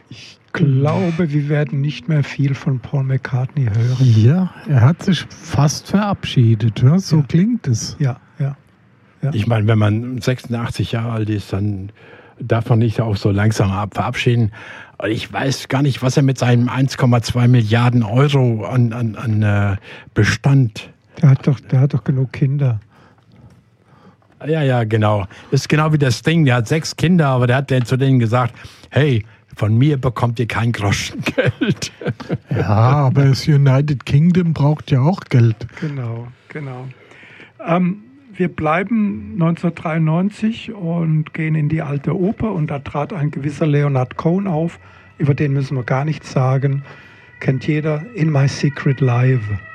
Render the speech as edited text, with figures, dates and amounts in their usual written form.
Ich glaube, wir werden nicht mehr viel von Paul McCartney hören. Ja, er hat sich fast verabschiedet. Ja? So klingt es. Ja. Ich meine, wenn man 86 Jahre alt ist, dann darf man nicht auch so langsam verabschieden. Ich weiß gar nicht, was er mit seinem 1,2 Milliarden Euro an Bestand. Der hat doch genug Kinder. Ja, genau. Das ist genau wie das Ding. Der hat 6 Kinder, aber der hat dann zu denen gesagt, hey, von mir bekommt ihr kein Groschengeld. Ja, aber das United Kingdom braucht ja auch Geld. Genau. Wir bleiben 1993 und gehen in die Alte Oper und da trat ein gewisser Leonard Cohen auf, über den müssen wir gar nichts sagen, kennt jeder, In My Secret Life.